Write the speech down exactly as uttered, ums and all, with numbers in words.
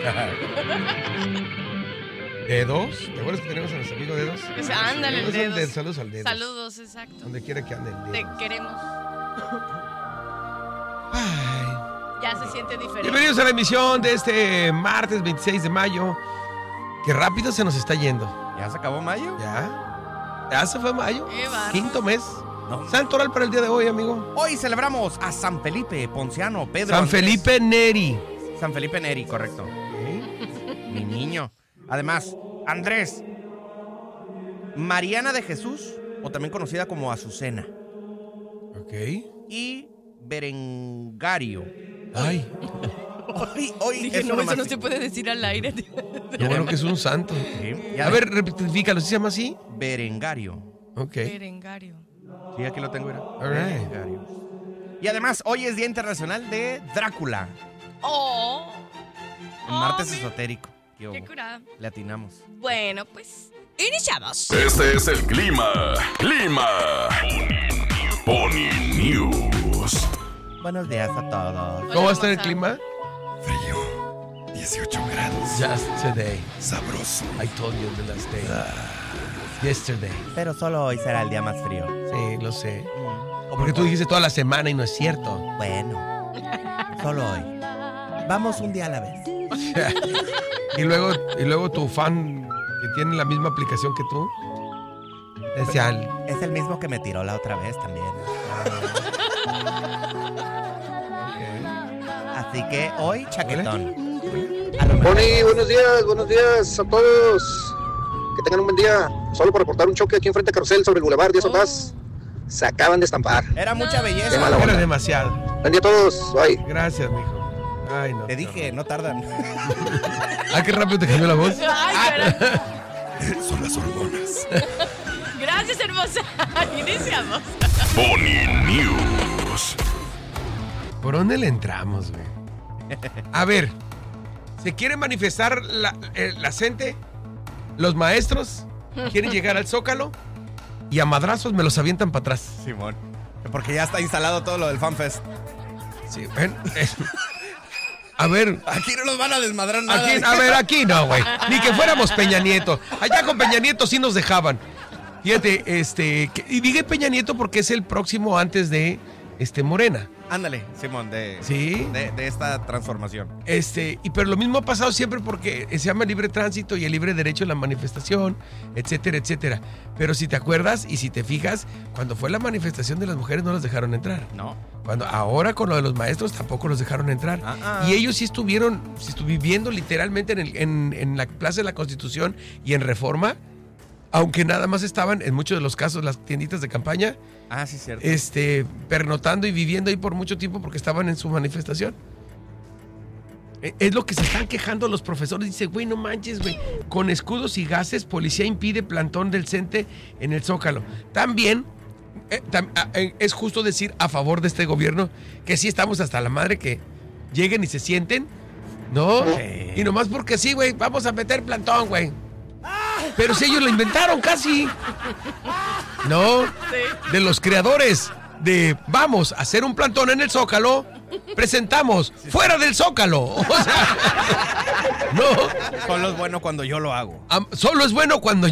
¿Dedos? ¿Te acuerdas que tenemos a nuestro amigo Dedos? Pues ándale, Saludos, Dedos. Dedos. Saludos al Dedos. Saludos, exacto. Donde quiera que anden. Te queremos. Ay. Ya se siente diferente. Bienvenidos a la emisión de este martes veintiséis de mayo. Qué rápido se nos está yendo. ¿Ya se acabó mayo? Ya. Ya se fue mayo. Qué bárbaro. Quinto mes. No. Santo oral para el día de hoy, amigo. Hoy celebramos a San Felipe Ponciano, Pedro San Andrés. Felipe Neri. San Felipe Neri, correcto. Mi niño. Además, Andrés. Mariana de Jesús, o también conocida como Azucena. Ok. Y Berengario. Ay, Hoy, hoy Dije, es no, uno eso más- no se puede decir al aire. qué bueno que es un santo. Sí, ya A de- ver, rectifícalo, ¿sí se llama así? Berengario. Ok. Berengario. Sí, aquí lo tengo, mira. All right. Berengario. Y además, hoy es Día Internacional de Drácula. Oh. El Oh, martes mi- esotérico. Qué, Qué hubo. curada. Le atinamos. Bueno, pues, iniciamos. Este es el clima. Clima. Pony News. Buenos días a todos. ¿Cómo va a estar el clima? Frío. dieciocho grados. Just today. Sabroso. I told you the last day. Yesterday. Pero solo hoy será el día más frío. Sí, lo sé. Porque tú dijiste toda la semana y no es cierto. Bueno, solo hoy. Vamos un día a la vez. y luego y luego tu fan que tiene la misma aplicación que tú decía, al- Es el mismo que me tiró la otra vez también. Así que hoy, chaquetón. A lo mejor- Pony, buenos días, buenos días a todos. Que tengan un buen día. Solo por reportar un choque aquí enfrente de Carrusel sobre el Boulevard Díaz Ordaz. Se acaban de estampar. Era mucha Qué belleza. mala era onda. demasiado. Buen día a todos. Bye. Gracias, mijo. Ay, no. Te dije, no tardan. Ah, qué rápido te cambió la voz. Ay, caray. Son las hormonas. Gracias, hermosa. Iniciamos. Pony News. ¿Por dónde le entramos, güey? A ver, ¿se quiere manifestar la, eh, la gente? Los maestros quieren llegar al Zócalo y a madrazos me los avientan para atrás. Simón. Porque ya está instalado todo lo del FanFest. Sí, ven. eh, A ver, Aquí no nos van a desmadrar nada. aquí, a ver, aquí no, güey. Ni que fuéramos Peña Nieto. Allá con Peña Nieto sí nos dejaban. Fíjate, este, que- y dije Peña Nieto porque es el próximo antes de este Morena. Ándale, Simón, de, Sí. de, de esta transformación. Este, y pero lo mismo ha pasado siempre porque se llama libre tránsito y el libre derecho a la manifestación, etcétera, etcétera. Pero si te acuerdas y si te fijas, cuando fue la manifestación de las mujeres no las dejaron entrar. No. Cuando ahora con lo de los maestros tampoco los dejaron entrar. Ah, ah. Y ellos sí estuvieron, sí estu- viviendo literalmente en, el- en- en la Plaza de la Constitución y en Reforma, aunque nada más estaban, en muchos de los casos, las tienditas de campaña, Ah, sí, cierto. este, pernotando y viviendo ahí por mucho tiempo porque estaban en su manifestación. E- Es lo que se están quejando los profesores. Dice, güey, no manches, güey. Con escudos y gases, policía impide plantón del CENTE en el Zócalo. También eh, tam- a- eh, es justo decir a favor de este gobierno que sí estamos hasta la madre que lleguen y se sienten, ¿no? Sí. Y nomás porque sí, güey, vamos a meter plantón, güey. Pero si ellos lo inventaron casi. No, de los creadores de vamos a hacer un plantón en el Zócalo, presentamos fuera del Zócalo. O sea, no, Solo es bueno cuando yo lo hago. am- solo es bueno cuando